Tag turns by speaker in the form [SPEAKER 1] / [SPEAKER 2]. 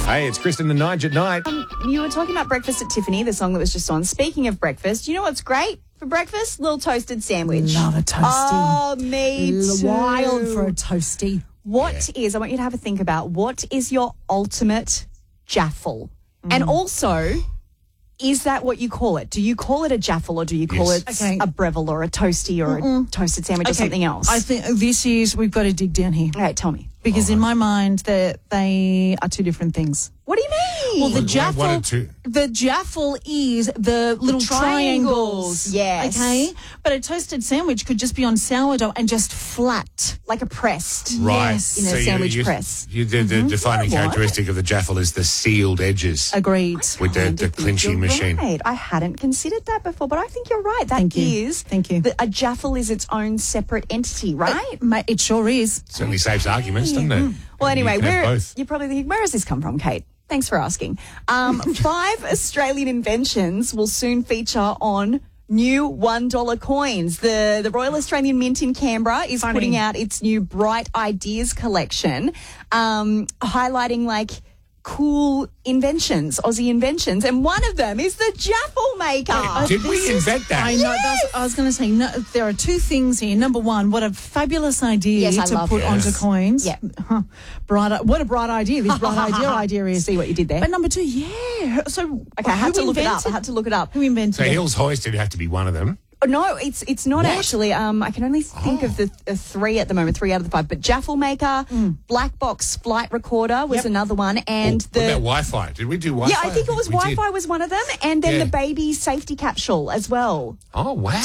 [SPEAKER 1] Hey, it's Kristen and Nige at night.
[SPEAKER 2] You were talking about Breakfast at Tiffany, the song that was just on. Speaking of breakfast, you know what's great for breakfast? Little toasted sandwich.
[SPEAKER 3] Love a toasty.
[SPEAKER 2] Oh, me too.
[SPEAKER 3] Wild for a toasty.
[SPEAKER 2] What is, I want you to have a think about, what is your ultimate jaffle? And also, is that what you call it? Do you call it a jaffle or do you call it a Breville or a toasty or a toasted sandwich or something else?
[SPEAKER 3] I think we've got to dig down here.
[SPEAKER 2] All right, tell me.
[SPEAKER 3] Because in my mind, they are two different things.
[SPEAKER 2] What do you mean?
[SPEAKER 3] Well, the
[SPEAKER 1] One and two.
[SPEAKER 3] jaffle is the little triangles.
[SPEAKER 2] Yes.
[SPEAKER 3] Okay? But a toasted sandwich could just be on sourdough and just flat.
[SPEAKER 2] Like a pressed.
[SPEAKER 1] Right.
[SPEAKER 3] Yes.
[SPEAKER 2] In a sandwich press.
[SPEAKER 1] The defining characteristic of the jaffle is the sealed edges
[SPEAKER 3] Agreed.
[SPEAKER 1] with the
[SPEAKER 2] You're
[SPEAKER 1] clinching machine.
[SPEAKER 2] Right. I hadn't considered that before, but I think you're right. That
[SPEAKER 3] Thank you.
[SPEAKER 2] is.
[SPEAKER 3] Thank you.
[SPEAKER 2] A jaffle is its own separate entity, right?
[SPEAKER 3] It sure is.
[SPEAKER 1] Certainly saves arguments, doesn't it?
[SPEAKER 2] Well, anyway,
[SPEAKER 1] You can have both.
[SPEAKER 2] you're probably thinking, where has this come from, Kate? Thanks for asking. 5 Australian inventions will soon feature on new $1 coins. The Royal Australian Mint in Canberra is putting out its new Bright Ideas collection, highlighting like cool inventions, Aussie inventions, and one of them is the jaffle maker.
[SPEAKER 1] Did we invent that?
[SPEAKER 3] I know. I was going to say, no, there are two things here. Number one, what a fabulous idea
[SPEAKER 2] Yes, I
[SPEAKER 3] to
[SPEAKER 2] love
[SPEAKER 3] put
[SPEAKER 2] this.
[SPEAKER 3] onto coins.
[SPEAKER 2] Yeah.
[SPEAKER 3] What a bright idea. This bright idea is.
[SPEAKER 2] See what you did there?
[SPEAKER 3] But number two, yeah. So,
[SPEAKER 2] Okay, I had to
[SPEAKER 3] who
[SPEAKER 2] look it up.
[SPEAKER 3] invented- Who invented
[SPEAKER 1] So
[SPEAKER 3] it?
[SPEAKER 1] Hills Hoisted would have to be one of them.
[SPEAKER 2] No, it's not
[SPEAKER 1] What?
[SPEAKER 2] actually. I can only think of the 3 at the moment, 3 out of the 5. But Jaffle Maker, Black Box Flight Recorder was another one, and
[SPEAKER 1] What about Wi-Fi? Did we do Wi-Fi?
[SPEAKER 2] I think it was
[SPEAKER 1] We did.
[SPEAKER 2] Wi-Fi was one of them, and then
[SPEAKER 1] Yeah.
[SPEAKER 2] the baby safety capsule as well.
[SPEAKER 1] Oh, wow.